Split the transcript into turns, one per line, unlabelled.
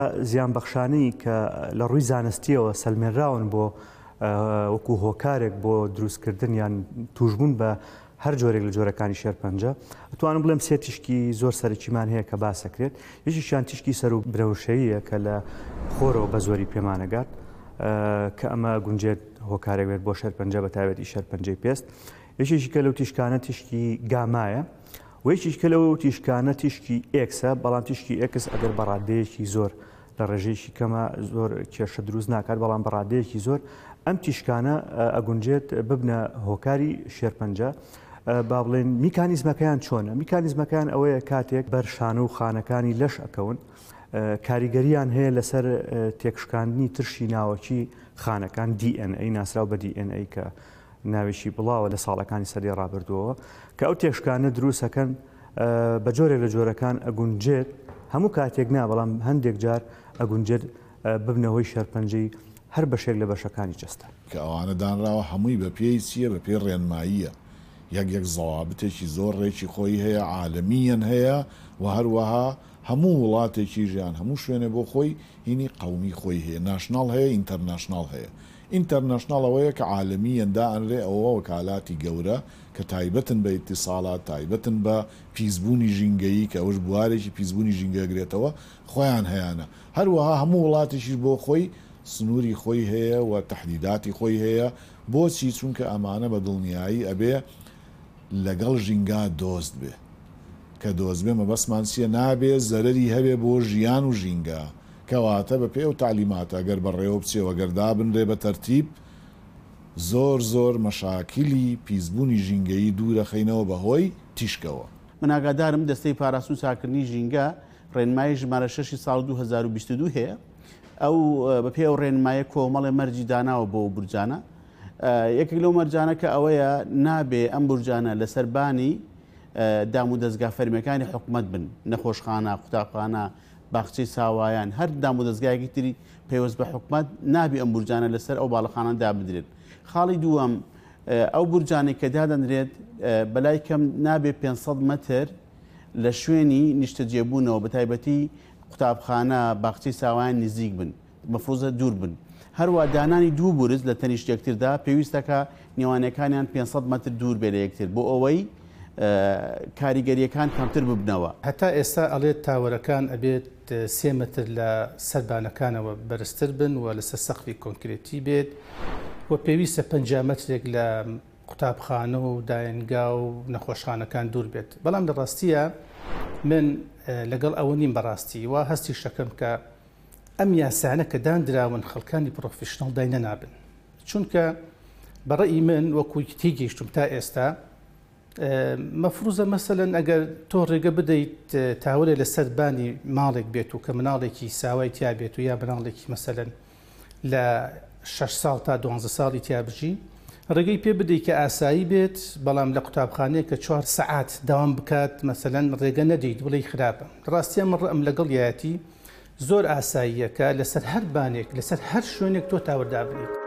زیان بەخشانەی کە لە ڕووی زانستیەوە سەلمێنراون بۆ وەکو هۆکارێک بۆ دروستکردن یان توشبوون بە هەر جۆرێک لە جۆرەکانی شێرپەنجە ئەتوانم بڵێم سێ تیشکی زۆر سەرەکیمان هەیە کە باسەکرێت. یەکیشیان تیشکی سەر و برەوشەییە کە لە خۆرەوە بە زۆری پێمانەگات کە ئەمە گونجێت هۆکارێک بێت بۆ شێرپەنجە بە تایبەتی شێرپەنجەی پێست. یەکێکی کە لەو تیشکانە تیشکی گامایە و یەکێکی کە لەو تیشکانە تیشکی ئێکسە، بەڵام تیشکی ئێکس ئەگەر بەڕادەیەکی زۆر لە ڕێژەیەکی کەمە زۆر کێشە دروست ناکات، بەڵام بەڕادەیەکی زۆر ئەم تیشکانە ئەگونجێت ببنە هۆکاری شێرپەنجە. با بڵێن میکانیزمەکەیان چۆنە؟ میکانیزمەکان ئەوەیە کاتێک بەر شانە و خانەکانی لەش ئەکەون، کاریگەریان هەیە لەسەر تێکشکاندنی ترشی ناوەکی خانەکان DNA ناسراو بە DNA کە ناوێکی بڵاوە لە ساڵەکانی سەری ڕابردووەوە کە ئەو تێکشکانە دروستەکەن بە جۆرێک لە جۆرەکان ئەگونجێت هەموو کاتێک نا، بەڵام هەندێک جار ئەگونجێت ببنەوەی شێرپەنجەی هەر بەشێک لە بەشەکانی جەستە
کە ئەوانە دانراوە هەمووی بە پێی چییە؟ بە پێی ڕێنماییە. یەک زەوابتێکی زۆر ڕێکی خۆی هەیە، عالەمیەن هەیە و هەروەها هەموو وڵاتێکی ژیان هەموو شوێنێ بۆ خۆی هینی قەومی خۆی هەیە، ناشناڵ هەیە، ئینتەرناشناڵ هەیە. ئینتەرناشناڵ ئەوەیە کە عالەمیەندا ئەنرێ ئەوە وەکالاتی گەورە کە تایبەتن بە ئیتیساڵات، تایبەتن بە پیسبوونی ژینگەیی کە ئەوش بوارێکی پیسبوونی ژینگەگرێتەوە خۆیان هەیەە. هەروەها هەموو وڵاتێکیش بۆ خۆی سنووری خۆی هەیە و تەحدیداتی خۆی هەیە. بۆچی؟ چونکە ئەمانە بە دڵنیایی ئەبێ لەگەڵ ژینگا دۆست بێ، کە دۆست بێ مەبەسمان چیە؟ نابێ زەرەری هەبێ بۆ ژیان و ژینگا، کەواتە بە پێ و تعلیماتە ئەگەر بەڕێوە بچێەوە گەردا بنرێ بە تەرتیب زۆر مەشاکیلی پیسبوونی ژینگەیی دوورەخەینەوە بەهۆی تیشکەوە.
من ئاگادارم دەستەی پاراستن و چاکردنی ژینگە ڕێنمایی ژمارە 6 ساڵ 2022 هەیە. ئەو بە پێ ئەو ڕێنمایە کۆمەڵی مەرجی داناوە بۆ بورجانە. یەکێک لەو مەرجانە کە ئەوەیە نابێ ئەم بورجانە لەسەربانی دام و دەستگا فەرمیەکانی حکومەت بن، نەخۆشخانە، قوتابخانە، باخچەی ساوایان، هەر دام و دەستگایەکی تری پەیوەست بە حکومەت نابێ ئەم بورجانە لەسەر ئەو باڵەخانە دابدرێت. خاڵی دووەم، ئەو بورجانێک کە دادەنرێت بەلای کەم نابێ 500 مەتر لە شوێنی نیشتەجێبوونەوە بە تایبەتی قوتابخانە، باخچەی ساوایان نزیک بن، مەفروزە دوور بن. هەروە دانانی دوو بورز لە تەنیشت یەکتردا پێویستەکە نێوانەکانیان 500 مەتر دوور بێ لە یەکتر بۆ ئەوەی کاریگەریەکان کەمتر ببنەوە.
هەتا ئێستا ئەڵێت تاوەرەکان ئەبێت 3 مەتر لە سەربانەکانەوە بەرزتر بن و لەسەر سەقفی کۆنکرێتی بێت و پێویستە 50 مەترێک لە قوتابخانە و داهێنگا و نەخۆشخانەکان دوور بێت. بەڵام لە ڕاستیە من لەگەڵ ئەوە نیم بەڕاستی و هەستی شەکەم کە ئەم یاسانە کە دانراون خەڵکانی پرۆفشنڵ دای نەنابن، چونکە بەڕێی من وەکوی تێگەیشتم تا ئێستا مەفروزە مەسەلەن ئەگەر تۆ ڕێگە بدەیت تاوەرێ لە سەربانی ماڵێک بێت و کە مناڵێکی ساوای تیا بێت و یا مناڵێکی مەسەلەن لە 6 ساڵ تا 12 ساڵی تیابژی ڕێگەی پێ بدەیت کە ئاسایی بێت، بەڵام لە قوتابخانەیە کە 4 سەعات داوام بکات مەسەلەن ڕێگە نەدەیت بڵێ خراپە. ڕاستیە من ڕەم لەگەڵ یەتی زۆر ئاساییەکە لەسەر هەر بانێک لەسەر هەر شوێنێک تۆ تاوەردا بنیت.